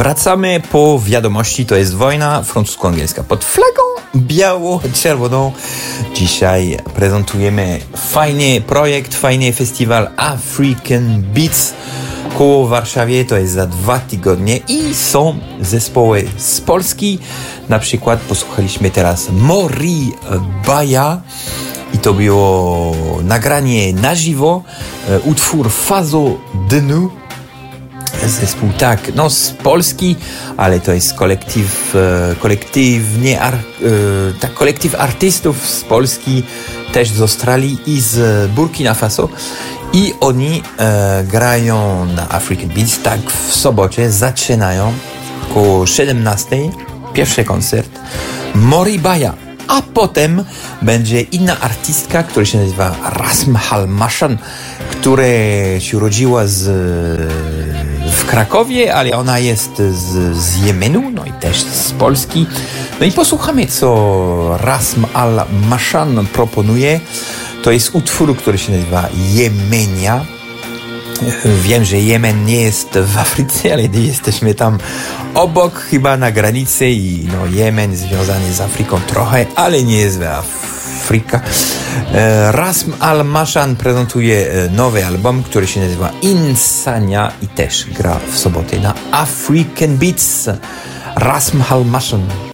Wracamy po wiadomości, to jest wojna francusko-angielska pod flagą biało-czerwoną. Dzisiaj prezentujemy fajny projekt, fajny festiwal African Beats koło Warszawie, to jest za 2 tygodnie i są zespoły z Polski. Na przykład posłuchaliśmy teraz Mori Baya i to było nagranie na żywo, utwór Fazo Dnu. Zespół z Polski, ale to jest kolektyw artystów z Polski, też z Australii i z Burkina Faso i oni grają na African Beats, w sobocie zaczynają około 17, pierwszy koncert Mori Baya, a potem będzie inna artystka, która się nazywa Rasm Halmashan, która się urodziła w Krakowie, ale ona jest z Jemenu, no i też z Polski. No i posłuchamy, co Rasm Al-Mashan proponuje. To jest utwór, który się nazywa Jemenia. Wiem, że Jemen nie jest w Afryce, ale jesteśmy tam obok, chyba na granicy i Jemen związany z Afryką trochę, ale nie jest w Afryka. Rasm Al-Mashan prezentuje nowy album, który się nazywa Insania i też gra w sobotę na African Beats. Rasm Al-Mashan.